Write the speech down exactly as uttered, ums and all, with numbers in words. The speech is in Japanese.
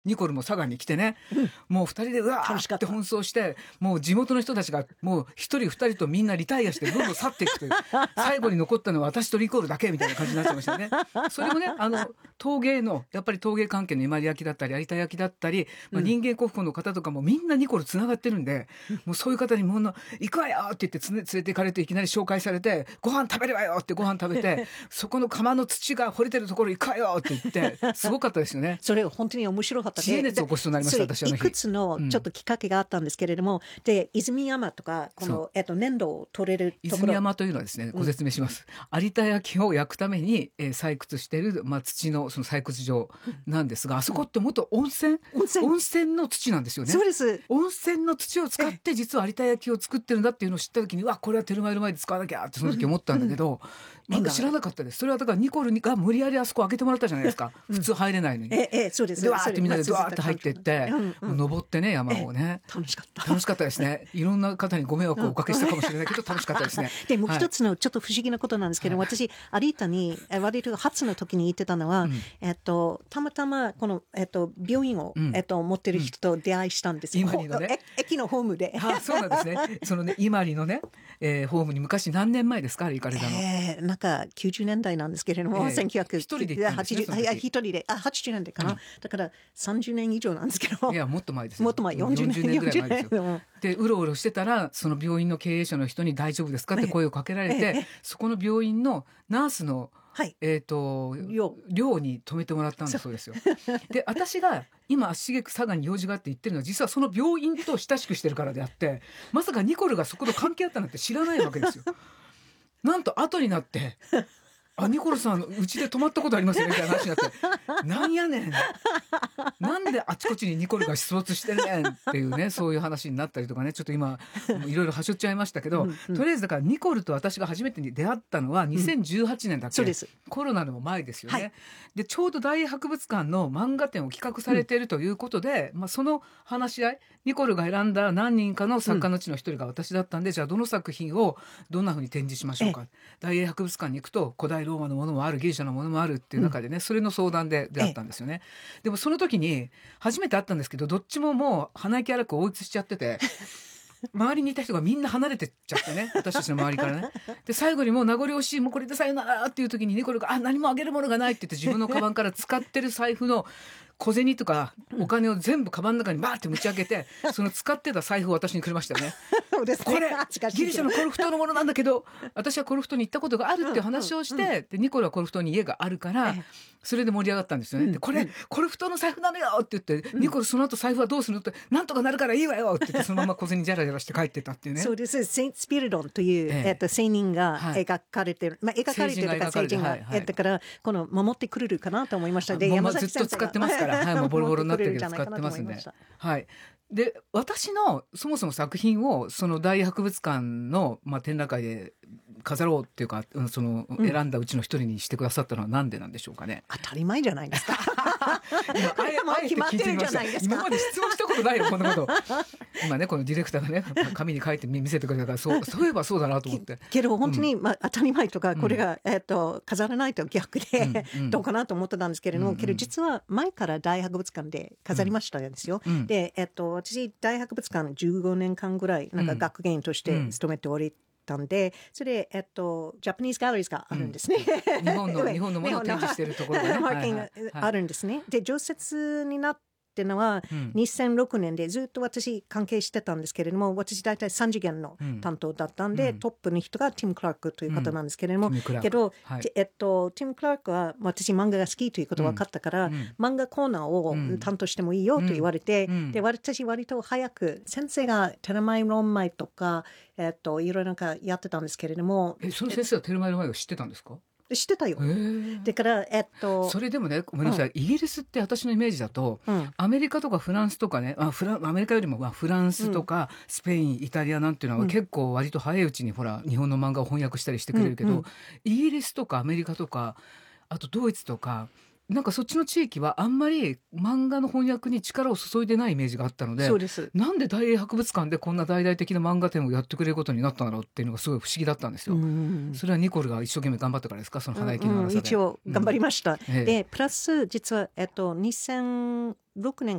ニコルも佐賀に来てね、うん、もう二人でうわーって奔走して、もう地元の人たちがもう一人二人とみんなリタイアしてどんどん去っていくという最後に残ったのは私とニコルだけみたいな感じになっちゃいましたね。それもね、あの陶芸のやっぱり陶芸関係の伊万里焼だったり有田焼だったり、まあ、人間国宝の方とかもみんなニコルつながってるんで、うん、もうそういう方にもう行くわよって言ってつ、ね、連れて行かれていきなり紹介されて、ご飯食べるわよってご飯食べてそこの窯の土が掘れてるところ行くわよって言ってすごかったですよね。 それ本当に面白かったで、 知恵熱を起こしそうになりました。私あの日いくつのちょっときっかけがあったんですけれども、うん、で泉山とかこの、えっと、粘土を取れるところ、 泉山というのはですね、ご説明します、うん、有田焼を焼くために、えー、採掘している、まあ、土のその採掘場なんですが、あそこって元温泉、温泉、温泉の土なんですよね。 そうです。 温泉の土を使って実は有田焼を作ってるんだっていうのを知った時に、うわこれはテルマエロマエで使わなきゃってその時思ったんだけど、うんうん、知らなかったです。それはだからニコルが無理やりあそこ開けてもらったじゃないですか、うん、普通入れないのに、 ええそうです。 でわーってみんなでドワーって入っていって、うんうん、登ってね山をね、 楽しかった楽しかったですね。いろんな方にご迷惑をおかけしたかもしれないけど楽しかったですね。 でもう一つのちょっと不思議なことなんですけど、はい、私有田に割と初の時に行ってたのは、うん、えっと、たまたまこの、えっと、病院を、うん、えっと、持ってる人と出会いしたんですよ、 うん、のね、 駅のホームで。 あ、そうなんですね。そのね伊万里のね、えー、ホームに昔何年前ですかあれ行かれたの。 えー、なんかきゅうじゅうねんだいなんですけれども、えー、せんきゅうひゃく一人で行ったんですね。 いや一人であはちじゅうねんだいかな、うん、だからさんじゅうねん以上なんですけど。 いやもっと前ですよ。 もっと前よんじゅうねんぐらい前ですよ。でうろうろしてたらその病院の経営者の人に大丈夫ですかって声をかけられて、ええ、そこの病院のナースの、はい、えーと、寮に泊めてもらったんだそうですよ。で私が今足しげく佐賀に用事があって行ってるのは実はその病院と親しくしてるからであって、まさかニコルがそこと関係あったなんて知らないわけですよ。なんと後になってあ、ニコルさんうちで泊まったことありますよねみたいな話になってなんやねんなんであちこちにニコルが出没してるねんっていうね、そういう話になったりとかね、ちょっと今いろいろはしょっちゃいましたけど、うん、うん、とりあえずだからニコルと私が初めてに出会ったのはにせんじゅうはちねんだっけ、うん、 そうです。 コロナの前ですよね、はい、でちょうど大英博物館の漫画展を企画されているということで、うん、まあ、その話し合い、ニコルが選んだ何人かの作家のうちの一人が私だったんで、うん、じゃあどの作品をどんな風に展示しましょうか。大英博物館に行くと古代ローマのものもある、ギリシャのものもあるっていう中でね、うん、それの相談で出会ったんですよね。でもその時に初めて会ったんですけど、どっちももう鼻息荒く追いつしちゃってて周りにいた人がみんな離れてっちゃってね、私たちの周りからね。で最後にもう名残惜しい、もうこれでさよならっていう時にニコルがあ何もあげるものがないって言って自分のカバンから使ってる財布の小銭とかお金を全部カバンの中にバーって持ち上げて、その使ってた財布を私にくれましたよね。これギリシャのコルフ島のものなんだけど私はコルフ島に行ったことがあるっていう話をして、うんうん、でニコルはコルフ島に家があるからそれで盛り上がったんですよね、うん、でこれ、うん、コルフ島の財布なのよって言って、うん、ニコルその後財布はどうするのって、なんとかなるからいいわよって言ってそのまま小銭ジャラジャラして帰ってたっていうね。 そうです。セイントスピリドンという、えええっと、青人が描かれてる、はい、まあ、描かれてるとか聖人が、はいはい、だからこの守ってくれるかなと思いました。で山崎先生がずっと使ってますから、はい、もうボロボロになってるけど使ってますんで、はい。で私のそもそも作品をその大英博物館の、まあ、展覧会で飾ろうっていうか、その選んだうちの一人にしてくださったのはなんでなんでしょうかね。 当たり前じゃないですか。 今あえもう決まってるじゃないですか。今まで質問したことないよこんなこと。今ねこのディレクターがね紙に書いて見せてくれたから、そうそういえばそうだなと思って。 けど本当に、うん、まあ、当たり前とかこれが、うん、えー、と飾らないと逆で、うんうん、どうかなと思ってたんですけれども、うんうん、けど実は前から大博物館で飾りましたんですよ、うん、で、えー、と私大博物館じゅうごねんかんぐらいなんか学芸員として勤めており、うんたんで、それで、えっと、ジャパニーズギャラリーがあるんですね。 うん、日本の日本のものを展示しているところがね、 マーキングがあるんですね。で、常設になってのは、うん、にせんろくねんでずっと私関係してたんですけれども、私大体さん次元の担当だったんで、うん、トップの人がティム・クラークという方なんですけれども、うん、けど、はい、えっと、ティム・クラークは私漫画が好きということが分かったから、うん、漫画コーナーを担当してもいいよと言われて、うん、で、私割と早く、先生がテルマエロンマイとか、えっと、いろいろなんかやってたんですけれども。 え、その先生はテルマエロンマイを知ってたんですか？ 知ってたよ。だから、えっと。 それでもね、ごめんなさい、うん、イギリスって私のイメージだと、うん、アメリカとかフランスとかね、あフラアメリカよりもまあフランスとか、うん、スペイン、イタリアなんていうのは結構割と早いうちにほら、日本の漫画を翻訳したりしてくれるけど、うんうん、イギリスとかアメリカとか、あとドイツとか、なんかそっちの地域はあんまり漫画の翻訳に力を注いでないイメージがあったので、 そうです。 なんで大英博物館でこんな大々的な漫画展をやってくれることになったんだろうっていうのがすごい不思議だったんですよ。うんそれはニコルが一生懸命頑張ったからですか、その鼻息の長さで。 うんうん、一応頑張りました。うん、で、プラス実は、えっと、にせんろくねん